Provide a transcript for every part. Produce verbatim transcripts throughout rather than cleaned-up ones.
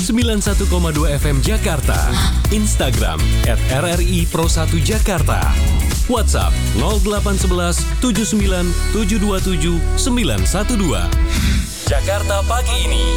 sembilan puluh satu koma dua F M Jakarta. Instagram at R R I Pro satu Jakarta. WhatsApp nol delapan satu satu tujuh sembilan tujuh dua tujuh sembilan satu dua. Jakarta pagi ini.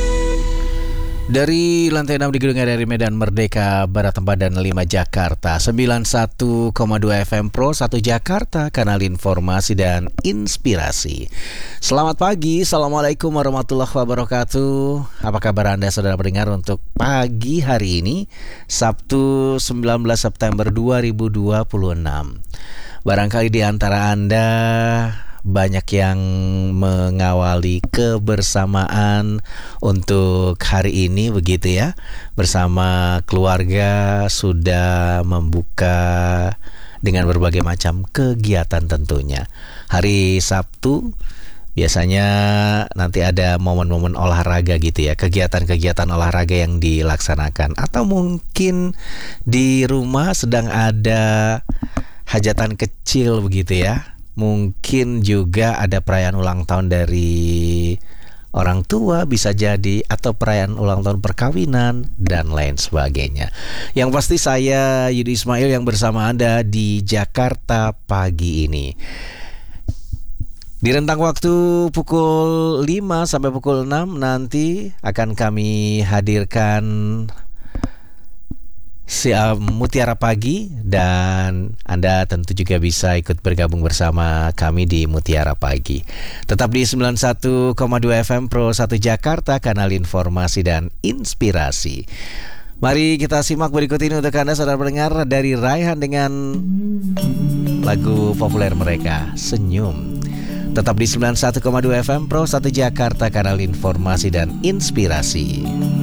Dari lantai enam di Gedung R R I Medan Merdeka Barat empat dan lima Jakarta, sembilan puluh satu koma dua F M Pro satu Jakarta, kanal informasi dan inspirasi. Selamat pagi, Assalamualaikum warahmatullahi wabarakatuh. Apa kabar Anda saudara pendengar untuk pagi hari ini, Sabtu sembilan belas September dua ribu dua puluh enam. Barangkali di antara Anda banyak yang mengawali kebersamaan untuk hari ini begitu ya. Bersama keluarga sudah membuka dengan berbagai macam kegiatan tentunya. Hari Sabtu biasanya nanti ada momen-momen olahraga gitu ya. Kegiatan-kegiatan olahraga yang dilaksanakan. Atau mungkin di rumah sedang ada hajatan kecil begitu ya. Mungkin juga ada perayaan ulang tahun dari orang tua bisa jadi, atau perayaan ulang tahun perkawinan dan lain sebagainya. Yang pasti saya Yudi Ismail yang bersama Anda di Jakarta pagi ini. Di rentang waktu pukul lima sampai pukul enam nanti akan kami hadirkan Si, uh, Mutiara Pagi, dan Anda tentu juga bisa ikut bergabung bersama kami di Mutiara Pagi. Tetap di sembilan puluh satu koma dua F M Pro satu Jakarta, kanal informasi dan inspirasi. Mari kita simak berikut ini untuk Anda saudara pendengar, dari Raihan dengan lagu populer mereka, Senyum. Tetap di sembilan puluh satu koma dua F M Pro satu Jakarta, kanal informasi dan inspirasi.